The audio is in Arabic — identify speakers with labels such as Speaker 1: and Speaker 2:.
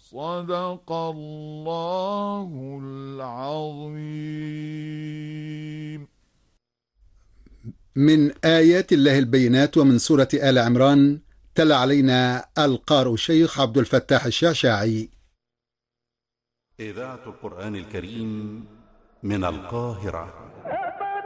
Speaker 1: صدق الله العظيم.
Speaker 2: من آيات الله البينات ومن سورة آل عمران. تلا علينا القارئ الشيخ عبد الفتاح الشعشاعي.
Speaker 3: إذاعة القرآن الكريم من القاهرة.